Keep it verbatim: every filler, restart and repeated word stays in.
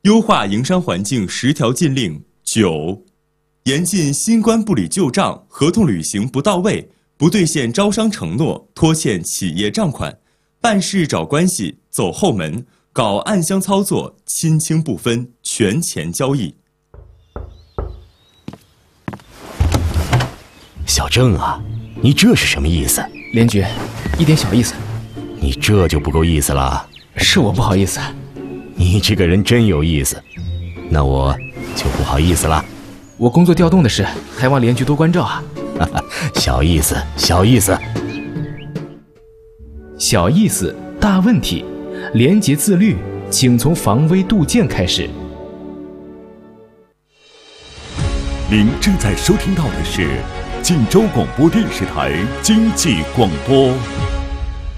优化营商环境十条禁令九，严禁新官不理旧账、合同履行不到位、不兑现招商承诺、拖欠企业账款、办事找关系、走后门、搞暗箱操作、亲轻不分、权钱交易。 小郑啊，你这是什么意思？ 连局，一点小意思。 你这就不够意思了。 是我不好意思。 你这个人真有意思，那我就不好意思了。 我工作调动的事，还望连局多关照啊。 小意思，小意思。 小意思，大问题。廉洁自律，请从防微杜渐开始。 您正在收听到的是晋州广播电视台经济广播。